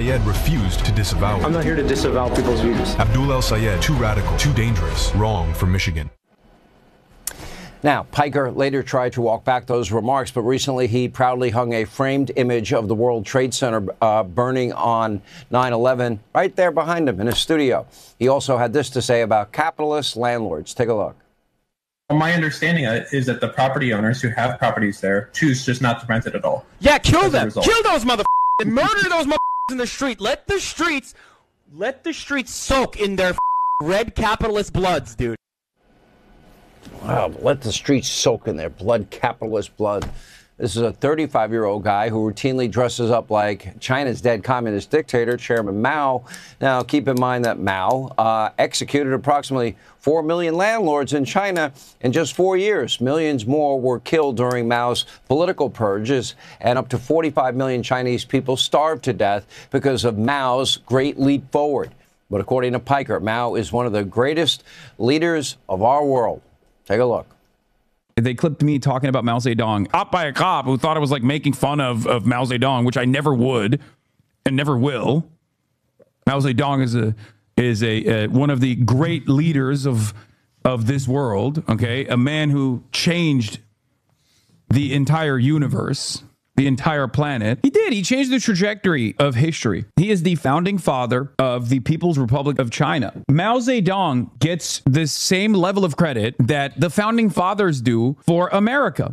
Sayed refused to disavow it. I'm not here to disavow people's views. Abdul El Sayed, too radical, too dangerous, wrong for Michigan. Now, Piker later tried to walk back those remarks, but recently he proudly hung a framed image of the World Trade Center burning on 9/11 right there behind him in his studio. He also had this to say about capitalist landlords. Take a look. My understanding is that the property owners who have properties there choose just not to rent it at all. Yeah, kill them. Kill those motherfuckers. Murder those motherfuckers in the street. Let the streets soak in their red capitalist bloods, dude. Wow, let the streets soak in their blood, capitalist blood. This is a 35-year-old guy who routinely dresses up like China's dead communist dictator, Chairman Mao. Now, keep in mind that Mao executed approximately 4 million landlords in China in just 4 years. Millions more were killed during Mao's political purges, and up to 45 million Chinese people starved to death because of Mao's Great Leap Forward. But according to Piker, Mao is one of the greatest leaders of our world. Take a look. They clipped me talking about Mao Zedong up by a cop who thought I was like making fun of Mao Zedong, which I never would and never will. Mao Zedong is a one of the great leaders of this world. Okay, a man who changed the entire universe, the entire planet. He did. He changed the trajectory of history. He is the founding father of the People's Republic of China. Mao Zedong gets the same level of credit that the founding fathers do for America.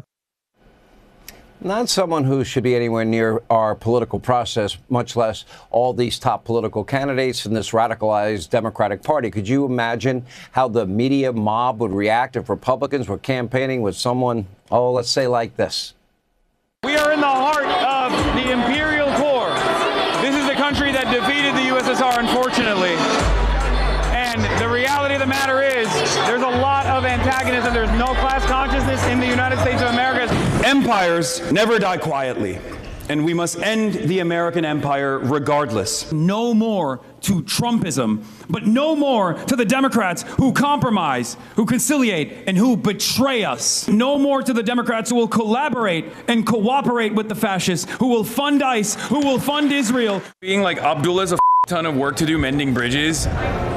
Not someone who should be anywhere near our political process, much less all these top political candidates in this radicalized Democratic Party. Could you imagine how the media mob would react if Republicans were campaigning with someone, let's say like this? We are in the heart of the imperial core. This is the country that defeated the USSR, unfortunately. And the reality of the matter is there's a lot of antagonism. There's no class consciousness in the United States of America. Empires never die quietly, and we must end the American empire regardless. No more to Trumpism, but no more to the Democrats who compromise, who conciliate, and who betray us. No more to the Democrats who will collaborate and cooperate with the fascists, who will fund ICE, who will fund Israel. Being like Abdullah's a ton of work to do mending bridges.